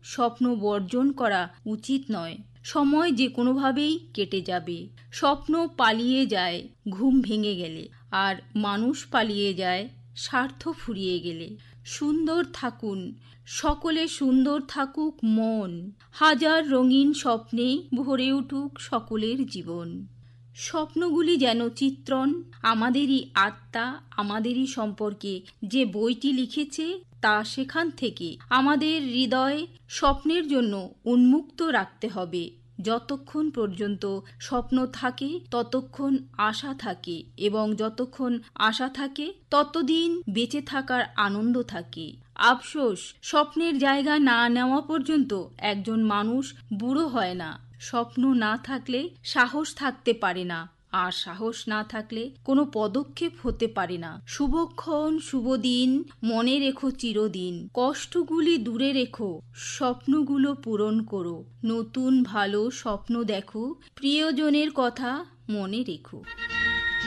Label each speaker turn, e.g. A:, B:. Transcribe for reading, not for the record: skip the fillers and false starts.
A: স্বপ্ন বর্জন করা উচিত নয়। সময় যে কোনোভাবেই কেটে যাবে। স্বপ্ন পালিয়ে যায় ঘুম ভেঙে গেলে, আর মানুষ পালিয়ে যায় স্বার্থ ফুরিয়ে গেলে। সুন্দর থাকুন, সকলে সুন্দর থাকুক মন, হাজার রঙিন স্বপ্নে ভরে উঠুক সকলের জীবন। স্বপ্নগুলি যেন চিত্রণ, আমাদেরই আত্মা আমাদেরই সম্পর্কে যে বইটি লিখেছে তা সেখান থেকে আমাদের হৃদয় স্বপ্নের জন্য উন্মুক্ত রাখতে হবে। যতক্ষণ পর্যন্ত স্বপ্ন থাকে ততক্ষণ আশা থাকে, এবং যতক্ষণ আশা থাকে ততদিন বেঁচে থাকার আনন্দ থাকে। আফসোস, স্বপ্নের জায়গা না নেওয়া পর্যন্ত একজন মানুষ বুড়ো হয় না। স্বপ্ন না থাকলে সাহস থাকতে পারে না, আর সাহস না থাকলে কোনো পদক্ষেপ হতে পারে না। শুভক্ষণ, শুভ দিন মনে রেখো চিরদিন, কষ্টগুলি দূরে রেখো, স্বপ্নগুলো পূরণ করো, নতুন ভালো স্বপ্ন দেখো, প্রিয়জনের কথা মনে রেখো।